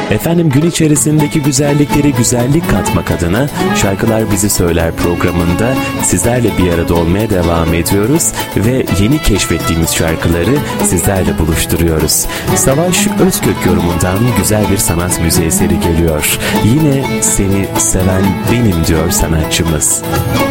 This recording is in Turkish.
Efendim, gün içerisindeki güzellikleri güzellik katmak adına Şarkılar Bizi Söyler programında sizlerle bir arada olmaya devam ediyoruz ve yeni keşfettiğimiz şarkıları sizlerle buluşturuyoruz. Savaş Özkök yorumundan güzel bir sanat müziği eseri geliyor. Yine seni seven benim diyor sanatçımız.